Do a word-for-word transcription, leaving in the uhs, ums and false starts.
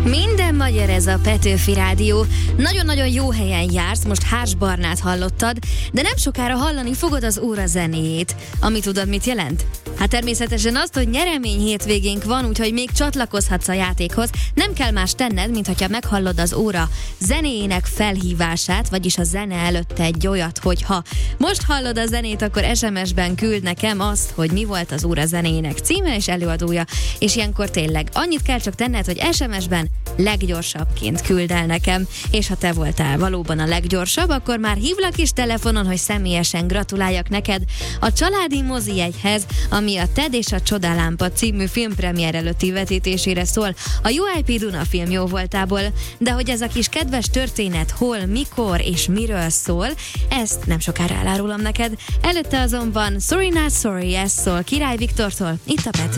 Minden magyar, ez a Petőfi Rádió. Nagyon-nagyon jó helyen jársz, most Hárs Barnát hallottad, de nem sokára hallani fogod az óra zenéjét. Ami tudod, mit jelent? Hát természetesen azt, hogy nyeremény hétvégénk van, úgyhogy még csatlakozhatsz a játékhoz. Nem kell más tenned, mint hogyha meghallod az óra zenéjének felhívását, vagyis a zene előtt egy olyat, hogy ha most hallod a zenét, akkor es em es-ben küld nekem azt, hogy mi volt az óra zenéjének címe és előadója, és ilyenkor tényleg annyit kell csak tenned, hogy es em es-ben leggyorsabbként küld el nekem, és ha te voltál valóban a leggyorsabb, akkor már hívlak is telefonon, hogy személyesen gratuláljak neked a családi mozi jegyhez, ami a Ted és a Csodalámpa című filmpremiér előtti vetítésére szól a u i pé Duna film jó voltából, de hogy ez a kis kedves történet hol, mikor és miről szól, ezt nem sokára elárulom neked. Előtte azonban Sorry Not Sorry, ez szól Király Viktortól, itt a Pet.